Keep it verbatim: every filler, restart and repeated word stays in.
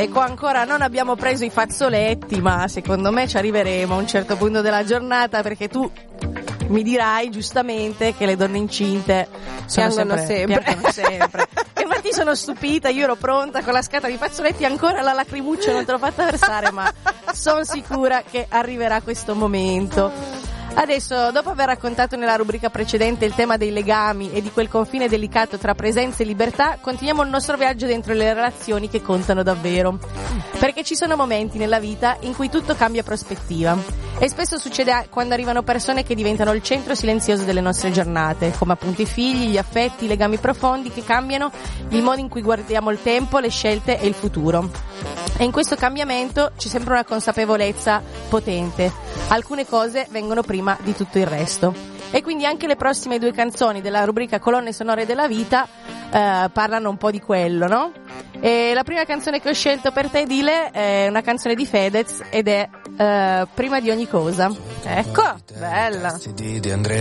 E qua ancora non abbiamo preso i fazzoletti, ma secondo me ci arriveremo a un certo punto della giornata, perché tu mi dirai giustamente che le donne incinte piangono sempre, piangono sempre. E infatti sono stupita, io ero pronta con la scatola di fazzoletti, ancora la lacrimuccia non te l'ho fatta versare, ma sono sicura che arriverà questo momento. Adesso, dopo aver raccontato nella rubrica precedente il tema dei legami e di quel confine delicato tra presenza e libertà, continuiamo il nostro viaggio dentro le relazioni che contano davvero. Perché ci sono momenti nella vita in cui tutto cambia prospettiva. E spesso succede quando arrivano persone che diventano il centro silenzioso delle nostre giornate, come appunto i figli, gli affetti, i legami profondi che cambiano il modo in cui guardiamo il tempo, le scelte e il futuro. E in questo cambiamento c'è sempre una consapevolezza potente. Alcune cose vengono prima di tutto il resto. E quindi anche le prossime due canzoni della rubrica Colonne sonore della vita eh, parlano un po' di quello, no? E la prima canzone che ho scelto per te, Dile, è una canzone di Fedez ed è eh, Prima di ogni cosa. Ecco, bella.